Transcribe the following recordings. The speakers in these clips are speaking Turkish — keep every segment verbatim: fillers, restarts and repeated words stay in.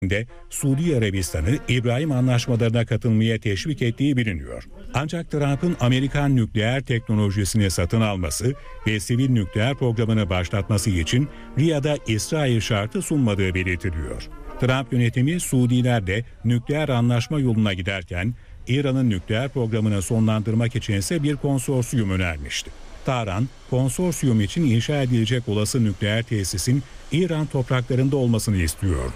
de Suudi Arabistan'ı İbrahim anlaşmalarına katılmaya teşvik ettiği biliniyor. Ancak Trump'ın Amerikan nükleer teknolojisini satın alması ve sivil nükleer programını başlatması için Riyad'a İsrail şartı sunmadığı belirtiliyor. Trump yönetimi Suudilerle nükleer anlaşma yoluna giderken İran'ın nükleer programını sonlandırmak için ise bir konsorsiyum önermişti. Tahran, konsorsiyum için inşa edilecek olası nükleer tesisin İran topraklarında olmasını istiyordu.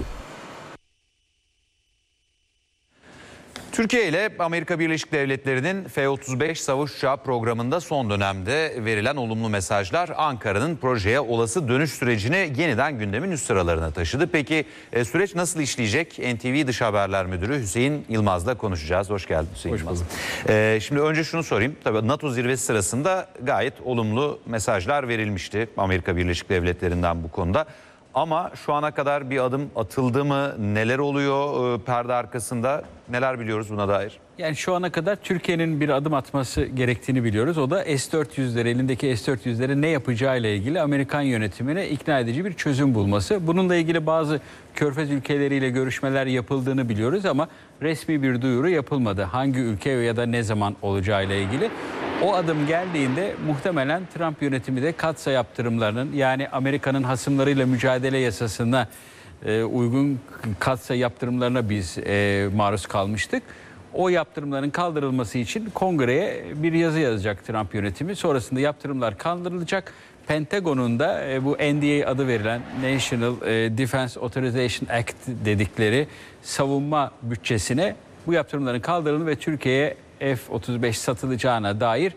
Türkiye ile Amerika Birleşik Devletleri'nin F otuz beş savaş uçağı programında son dönemde verilen olumlu mesajlar Ankara'nın projeye olası dönüş sürecini yeniden gündemin üst sıralarına taşıdı. Peki e, süreç nasıl işleyecek? N T V Dış Haberler Müdürü Hüseyin Yılmaz'la konuşacağız. Hoş geldin Hüseyin Hoş Yılmaz. E, şimdi önce şunu sorayım. Tabii NATO zirvesi sırasında gayet olumlu mesajlar verilmişti Amerika Birleşik Devletleri'nden bu konuda. Ama şu ana kadar bir adım atıldı mı? Neler oluyor perde arkasında? Neler biliyoruz buna dair? Yani şu ana kadar Türkiye'nin bir adım atması gerektiğini biliyoruz. O da S dört yüzleri, elindeki S dört yüzleri ne yapacağıyla ilgili Amerikan yönetimine ikna edici bir çözüm bulması. Bununla ilgili bazı Körfez ülkeleriyle görüşmeler yapıldığını biliyoruz ama resmi bir duyuru yapılmadı. Hangi ülke ya da ne zaman olacağıyla ilgili. O adım geldiğinde muhtemelen Trump yönetimi de katsa yaptırımlarının, yani Amerika'nın hasımlarıyla mücadele yasasına e, uygun katsa yaptırımlarına biz e, maruz kalmıştık. O yaptırımların kaldırılması için Kongre'ye bir yazı yazacak Trump yönetimi. Sonrasında yaptırımlar kaldırılacak. Pentagon'un da e, bu N D A adı verilen National Defense Authorization Act dedikleri savunma bütçesine bu yaptırımların kaldırılması ve Türkiye'ye F otuz beş satılacağına dair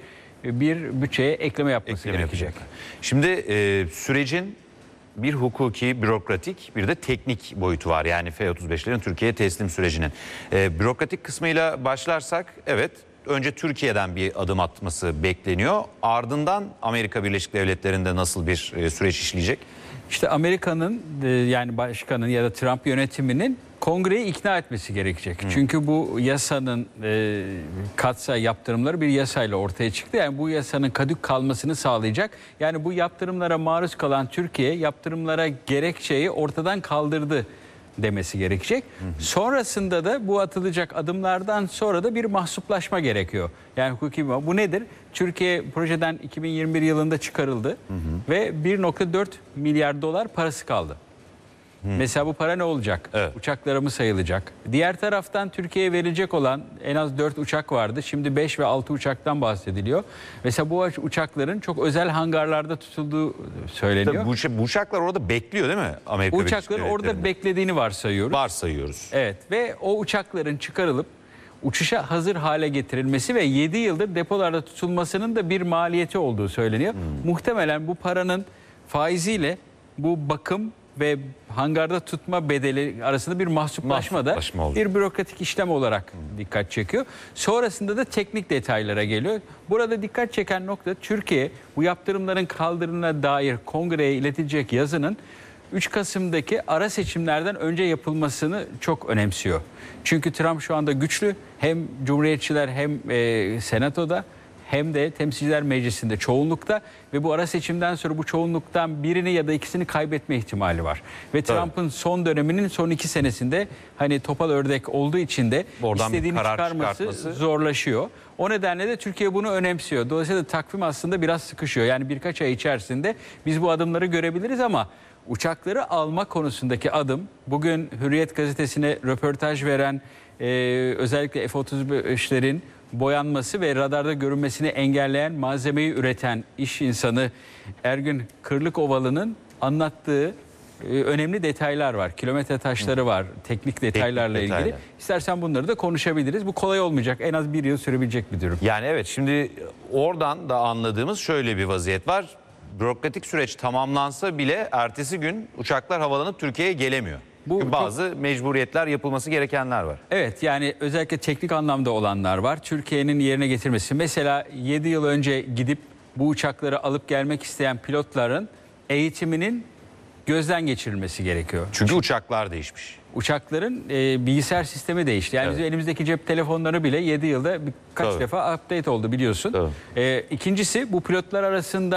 bir bütçeye ekleme yapması ekleme gerekecek. Yapacak. Şimdi e, sürecin bir hukuki, bürokratik bir de teknik boyutu var. Yani F otuz beşlerin Türkiye'ye teslim sürecinin. E, bürokratik kısmıyla başlarsak, evet, önce Türkiye'den bir adım atması bekleniyor. Ardından Amerika Birleşik Devletleri'nde nasıl bir e, süreç işleyecek? İşte Amerika'nın e, yani başkanın ya da Trump yönetiminin Kongre'yi ikna etmesi gerekecek. Hmm. Çünkü bu yasanın e, katsayı yaptırımları bir yasayla ortaya çıktı. Yani bu yasanın kadük kalmasını sağlayacak. Yani bu yaptırımlara maruz kalan Türkiye yaptırımlara gerekçeyi ortadan kaldırdı demesi gerekecek. Hı hı. Sonrasında da bu atılacak adımlardan sonra da bir mahsuplaşma gerekiyor. Yani hukuki bu nedir? Türkiye projeden iki bin yirmi bir yılında çıkarıldı, hı hı, ve bir nokta dört milyar dolar parası kaldı. Hmm. Mesela bu para ne olacak? Evet. Uçaklara mı sayılacak? Diğer taraftan Türkiye'ye verilecek olan en az dört uçak vardı. Şimdi beş ve altı uçaktan bahsediliyor. Mesela bu uçakların çok özel hangarlarda tutulduğu söyleniyor. Tabii bu, bu uçaklar orada bekliyor değil mi? Amerika bu uçakların orada beklediğini varsayıyoruz. Varsayıyoruz. Evet, ve o uçakların çıkarılıp uçuşa hazır hale getirilmesi ve yedi yıldır depolarda tutulmasının da bir maliyeti olduğu söyleniyor. Hmm. Muhtemelen bu paranın faiziyle bu bakım ve hangarda tutma bedeli arasında bir mahsuplaşma da bir bürokratik işlem olarak dikkat çekiyor. Sonrasında da teknik detaylara geliyor. Burada dikkat çeken nokta, Türkiye bu yaptırımların kaldırımına dair Kongre'ye iletilecek yazının üç Kasım'daki ara seçimlerden önce yapılmasını çok önemsiyor. Çünkü Trump şu anda güçlü, hem Cumhuriyetçiler hem e, Senato'da hem de Temsilciler Meclisi'nde çoğunlukta ve bu ara seçimden sonra bu çoğunluktan birini ya da ikisini kaybetme ihtimali var. Ve Trump'ın son döneminin son iki senesinde hani topal ördek olduğu için de oradan istediğini çıkarması zorlaşıyor. O nedenle de Türkiye bunu önemsiyor. Dolayısıyla takvim aslında biraz sıkışıyor. Yani birkaç ay içerisinde biz bu adımları görebiliriz ama uçakları alma konusundaki adım, bugün Hürriyet gazetesine röportaj veren e, özellikle F otuz beşlerin boyanması ve radarda görünmesini engelleyen malzemeyi üreten iş insanı Ergün Kırlıkovalı'nın anlattığı e, önemli detaylar var. Kilometre taşları var, teknik detaylarla teknik ilgili. Detaylar. İstersen bunları da konuşabiliriz. Bu kolay olmayacak, en az bir yıl sürebilecek bir durum. Yani evet, şimdi oradan da anladığımız şöyle bir vaziyet var. Bürokratik süreç tamamlansa bile ertesi gün uçaklar havalanıp Türkiye'ye gelemiyor. Bu bazı çok... mecburiyetler, yapılması gerekenler var. Evet, yani özellikle teknik anlamda olanlar var. Türkiye'nin yerine getirmesi. Mesela yedi yıl önce gidip bu uçakları alıp gelmek isteyen pilotların eğitiminin gözden geçirilmesi gerekiyor. Çünkü, Çünkü uçaklar değişmiş. Uçakların e, bilgisayar sistemi değişti. Yani evet. Bizim elimizdeki cep telefonları bile yedi yılda birkaç Tabii. defa update oldu biliyorsun. E, ikincisi, bu pilotlar arasında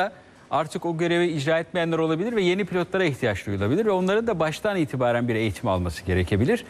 artık o görevi icra etmeyenler olabilir ve yeni pilotlara ihtiyaç duyulabilir ve onların da baştan itibaren bir eğitim alması gerekebilir.